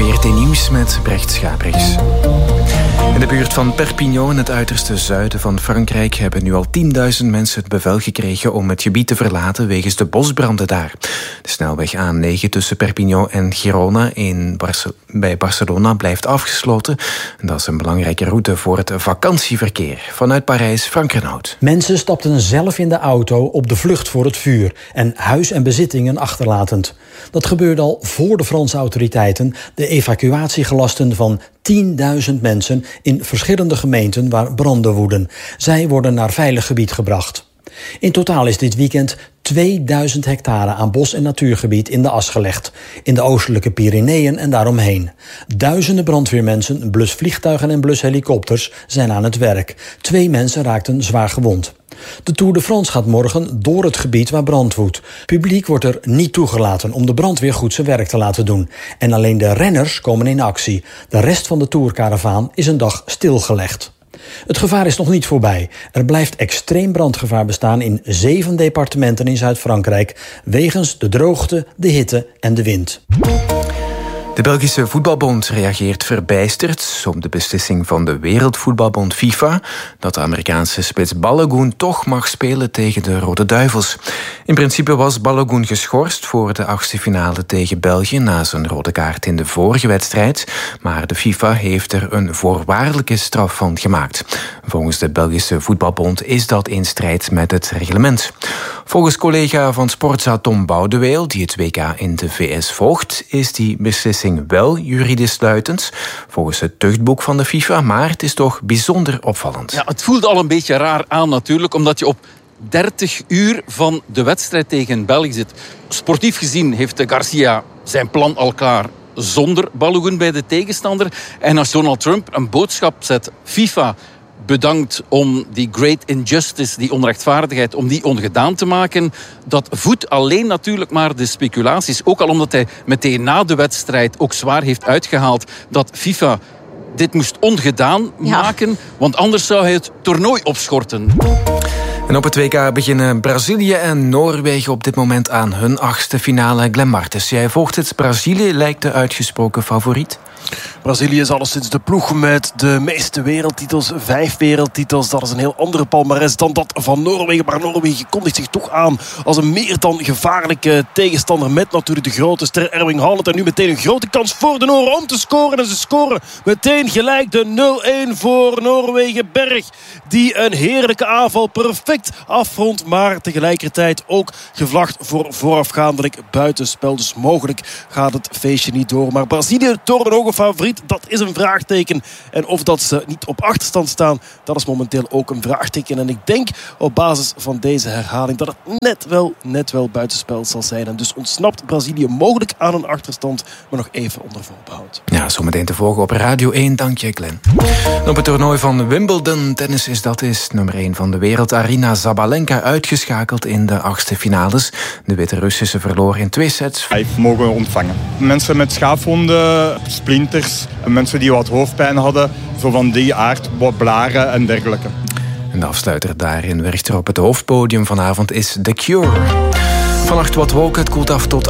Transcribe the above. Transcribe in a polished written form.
VRT Nieuws met Brecht Schaprechts. In de buurt van Perpignan, in het uiterste zuiden van Frankrijk, hebben nu al 10.000 mensen het bevel gekregen om het gebied te verlaten wegens de bosbranden daar. De snelweg A9 tussen Perpignan en Girona bij Barcelona blijft afgesloten. En dat is een belangrijke route voor het vakantieverkeer. Vanuit Parijs, Frank Renaud. Mensen stapten zelf in de auto op de vlucht voor het vuur en huis en bezittingen achterlatend. Dat gebeurde al voor de Franse autoriteiten de evacuatie gelasten van 10.000 mensen in verschillende gemeenten waar branden woeden. Zij worden naar veilig gebied gebracht. In totaal is dit weekend 2000 hectare aan bos- en natuurgebied in de as gelegd. In de oostelijke Pyreneeën en daaromheen. Duizenden brandweermensen, blusvliegtuigen en blushelikopters zijn aan het werk. 2 mensen raakten zwaar gewond. De Tour de France gaat morgen door het gebied waar brand woedt. Publiek wordt er niet toegelaten om de brandweer goed zijn werk te laten doen. En alleen de renners komen in actie. De rest van de Tourkaravaan is een dag stilgelegd. Het gevaar is nog niet voorbij. Er blijft extreem brandgevaar bestaan in 7 departementen in Zuid-Frankrijk, wegens de droogte, de hitte en de wind. De Belgische Voetbalbond reageert verbijsterd op de beslissing van de Wereldvoetbalbond FIFA dat de Amerikaanse spits Balogun toch mag spelen tegen de Rode Duivels. In principe was Balogun geschorst voor de 8e finale tegen België na zijn rode kaart in de vorige wedstrijd, maar de FIFA heeft er een voorwaardelijke straf van gemaakt. Volgens de Belgische Voetbalbond is dat in strijd met het reglement. Volgens collega van Sportza Tom Boudeweel, die het WK in de VS volgt, is die beslissing wel juridisch sluitend, volgens het tuchtboek van de FIFA, maar het is toch bijzonder opvallend. Ja, het voelt al een beetje raar aan natuurlijk, omdat je op 30 uur van de wedstrijd tegen België zit. Sportief gezien heeft Garcia zijn plan al klaar zonder Balogun bij de tegenstander. En als Donald Trump een boodschap zet, FIFA bedankt om die great injustice, die onrechtvaardigheid, om die ongedaan te maken. Dat voedt alleen natuurlijk maar de speculaties. Ook al omdat hij meteen na de wedstrijd ook zwaar heeft uitgehaald dat FIFA dit moest ongedaan maken, want anders zou hij het toernooi opschorten. En op het WK beginnen Brazilië en Noorwegen op dit moment aan hun 8e finale. Glenn Martens, jij volgt het. Brazilië lijkt de uitgesproken favoriet. Brazilië is alleszins de ploeg met de meeste wereldtitels, 5 wereldtitels. Dat is een heel andere palmares dan dat van Noorwegen. Maar Noorwegen kondigt zich toch aan als een meer dan gevaarlijke tegenstander. Met natuurlijk de grote ster Erling Haaland. En nu meteen een grote kans voor de Noren om te scoren. En ze scoren meteen gelijk de 0-1 voor Noorwegen. Berg, die een heerlijke aanval perfect afrondt. Maar tegelijkertijd ook gevlacht voor voorafgaandelijk buitenspel. Dus mogelijk gaat het feestje niet door. Maar Brazilië door een ogen favoriet, dat is een vraagteken. En of dat ze niet op achterstand staan, dat is momenteel ook een vraagteken. En ik denk op basis van deze herhaling dat het net wel buitenspel zal zijn. En dus ontsnapt Brazilië mogelijk aan een achterstand, maar nog even onder voorbehoud. Ja, zometeen te volgen op Radio 1. Dank je, Glenn. Op het toernooi van Wimbledon tennis is nummer 1 van de wereld Aryna Sabalenka uitgeschakeld in de 8e finales. De Witte-Russische verloor in 2 sets. Hij mogen ontvangen. Mensen met schaafwonden, splinters, mensen die wat hoofdpijn hadden, zo van die aard, wat blaren en dergelijke. En de afsluiter daarin werkt er op het hoofdpodium vanavond is The Cure. Vannacht wat wolken, het koelt af tot